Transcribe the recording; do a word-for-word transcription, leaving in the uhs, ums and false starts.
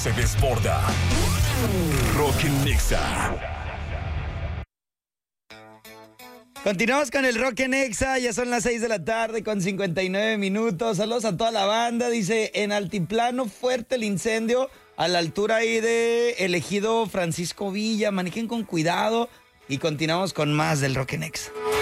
se desborda. Rock en Nexa. Continuamos con el Rock en Exa, ya son las seis de la tarde con cincuenta y nueve minutos. Saludos a toda la banda. Dice, en altiplano fuerte el incendio a la altura ahí de el ejido Francisco Villa. Manejen con cuidado y continuamos con más del Rock en Exa.